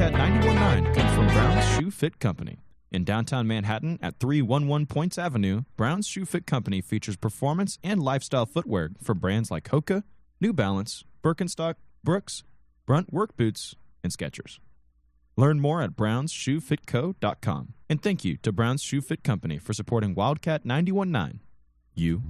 Wildcat 91.9 comes from Brown's Shoe Fit Company. In downtown Manhattan at 311 Points Avenue, Brown's Shoe Fit Company features performance and lifestyle footwear from brands like Hoka, New Balance, Birkenstock, Brooks, Brunt Work Boots, and Skechers. Learn more at brownsshoefitco.com. And thank you to Brown's Shoe Fit Company for supporting Wildcat 91.9. You